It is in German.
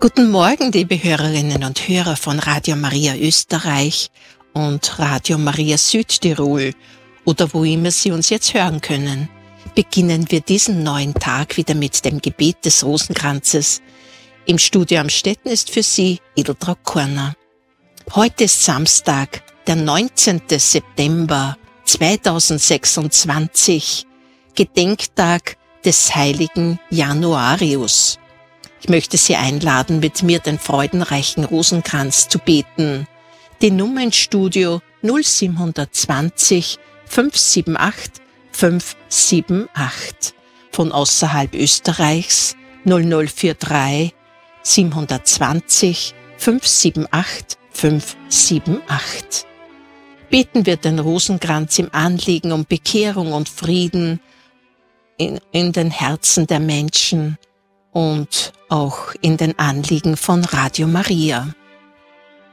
Guten Morgen, liebe Hörerinnen und Hörer von Radio Maria Österreich und Radio Maria Südtirol oder wo immer Sie uns jetzt hören können. Beginnen wir diesen neuen Tag wieder mit dem Gebet des Rosenkranzes. Im Studio Amstetten ist für Sie Edeltraud Korner. Heute ist Samstag, der 19. September 2026, Gedenktag des heiligen Januarius. Ich möchte Sie einladen, mit mir den freudenreichen Rosenkranz zu beten. Die Nummer ins Studio 0720 578 578. Von außerhalb Österreichs 0043 720 578 578. Beten wir den Rosenkranz im Anliegen um Bekehrung und Frieden in den Herzen der Menschen und auch in den Anliegen von Radio Maria.